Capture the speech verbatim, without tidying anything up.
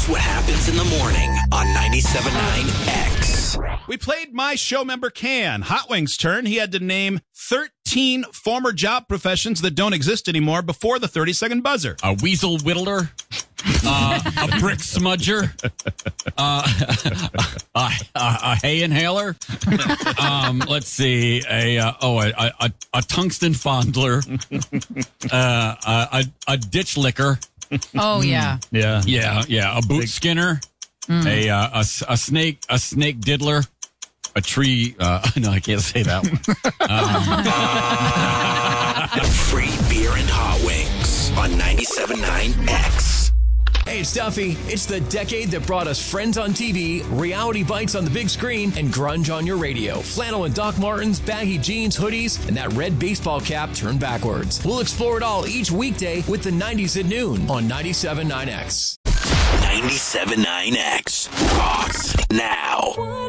Here's what happens in the morning on ninety-seven point nine X. We played My Show Member Can. Hot Wings' turn. He had to name thirteen former job professions that don't exist anymore before the thirty-second buzzer. A weasel whittler, uh, a brick smudger, uh, a, a, a hay inhaler. Um, let's see, a uh, oh a, a, a tungsten fondler, uh, a, a, a ditch licker. Oh yeah, Yeah, yeah, yeah. A boot Big. skinner, mm. a, uh, a a snake, a snake diddler. A tree. Uh, no, I can't say that one. Um. Free beer and hot wings on ninety-seven point nine X. Hey, it's Duffy. It's the decade that brought us Friends on T V, Reality Bites on the big screen, and grunge on your radio. Flannel and Doc Martens, baggy jeans, hoodies, and that red baseball cap turned backwards. We'll explore it all each weekday with the nineties at noon on ninety-seven point nine X. ninety-seven point nine X.